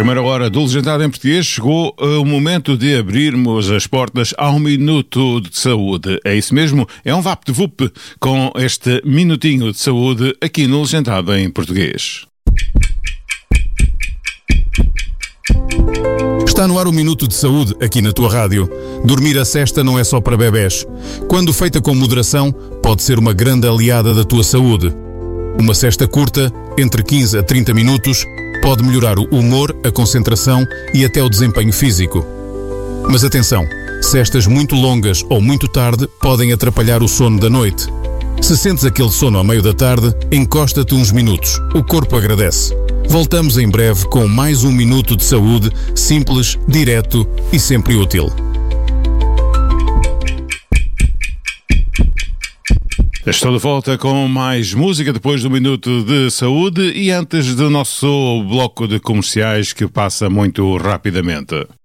Primeira hora do Legendado em Português, chegou o momento de abrirmos as portas ao Minuto de Saúde. É isso mesmo, é um VaptVup com este Minutinho de Saúde aqui no Legendado em Português. Está no ar o Minuto de Saúde aqui na tua rádio. Dormir a sesta não é só para bebés. Quando feita com moderação, pode ser uma grande aliada da tua saúde. Uma sesta curta, entre 15 a 30 minutos, pode melhorar o humor, a concentração e até o desempenho físico. Mas atenção, sestas muito longas ou muito tarde podem atrapalhar o sono da noite. Se sentes aquele sono ao meio da tarde, encosta-te uns minutos. O corpo agradece. Voltamos em breve com mais um Minuto de Saúde, simples, direto e sempre útil. Estou de volta com mais música depois do Minuto de Saúde e antes do nosso bloco de comerciais que passa muito rapidamente.